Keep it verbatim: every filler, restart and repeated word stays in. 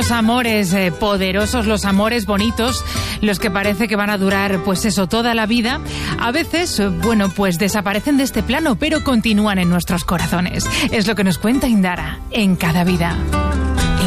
los amores eh, poderosos, los amores bonitos, los que parece que van a durar, pues eso, toda la vida, a veces, eh, bueno, pues desaparecen de este plano, pero continúan en nuestros corazones. Es lo que nos cuenta Indara en Cada Vida.